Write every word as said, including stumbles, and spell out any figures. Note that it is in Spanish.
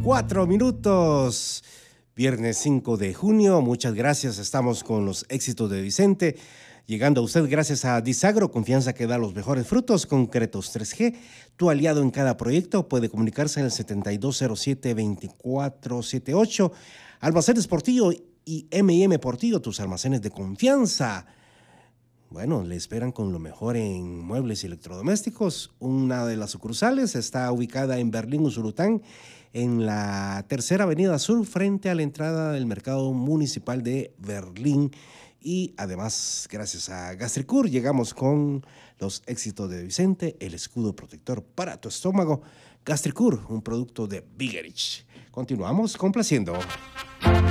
Cuatro minutos. Viernes cinco de junio. Muchas gracias. Estamos con los éxitos de Vicente. Llegando a usted gracias a Disagro, confianza que da los mejores frutos. Concretos tres G, tu aliado en cada proyecto. Puede comunicarse en el setenta y dos cero siete, veinticuatro setenta y ocho. Almacenes Portillo y eme y eme Portillo, tus almacenes de confianza. Bueno, le esperan con lo mejor en muebles y electrodomésticos. Una de las sucursales está ubicada en Berlín, Usulután, en la tercera avenida sur, frente a la entrada del mercado municipal de Berlín. Y además, gracias a Gastricur, llegamos con los éxitos de Vicente, el escudo protector para tu estómago. Gastricur, un producto de Bigerich. Continuamos complaciendo.